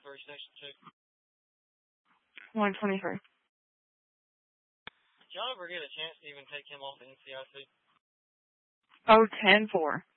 Station 123. Did y'all ever get a chance to even take him off the NCIC? Oh, 10-4.